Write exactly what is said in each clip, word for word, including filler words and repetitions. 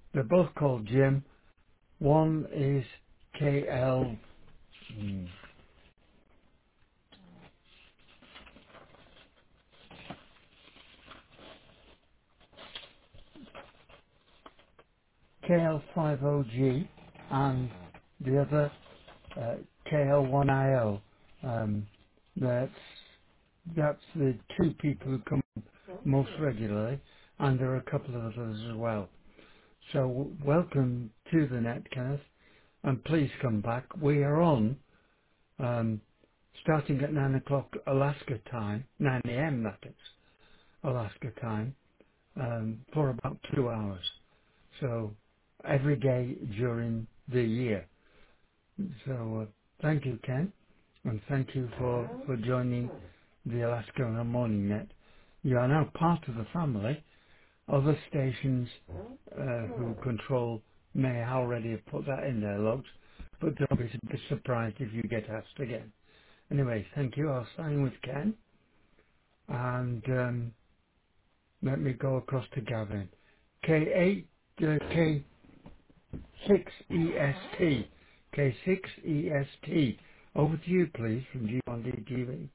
They're both called Jim. One is K L hmm, K L five O G, and the other uh, K L one I O. Um, that's that's the two people who come most regularly, and there are a couple of others as well. So w- welcome to the net, Kenneth, and please come back. We are on um, starting at nine o'clock Alaska time, nine a m that is, Alaska time, um, for about two hours. So every day during the year. So uh, thank you, Ken, and thank you for, for joining the Alaska Morning Net. You are now part of the family. Other stations uh, who control may already have put that in their logs, but don't be be surprised if you get asked again. Anyway, thank you. I'll sign with Ken, and um, let me go across to Gavin. K eight, uh, K six E S T. K six E S T. Over to you, please, from G one D T V.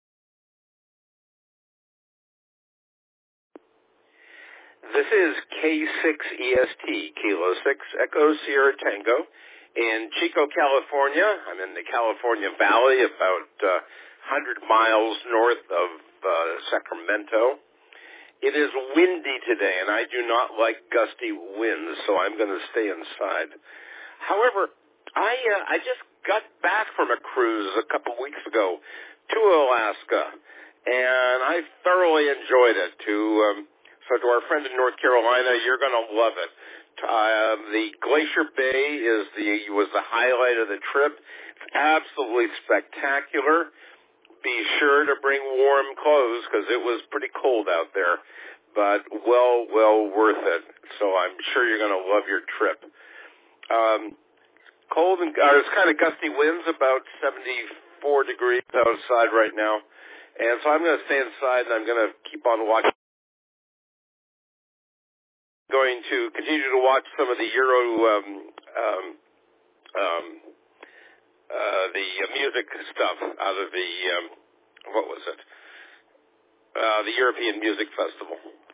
This is K six E S T, Kilo six Echo Sierra Tango, in Chico, California. I'm in the California Valley, about uh, one hundred miles north of uh, Sacramento. It is windy today, and I do not like gusty winds, so I'm going to stay inside. However, I uh, I just got back from a cruise a couple weeks ago to Alaska, and I thoroughly enjoyed it. To um, so to our friend in North Carolina, you're going to love it. Uh, the Glacier Bay is the was the highlight of the trip. It's absolutely spectacular. Be sure to bring warm clothes because it was pretty cold out there, but well, well worth it. So I'm sure you're going to love your trip. Um, cold and uh, it's kind of gusty winds, about seventy-four degrees outside right now, and so I'm going to stay inside and I'm going to keep on watching. Going to continue to watch some of the Euro, um, um, um, uh, the uh, music stuff out of the um, what was it? Uh, the European Music Festival.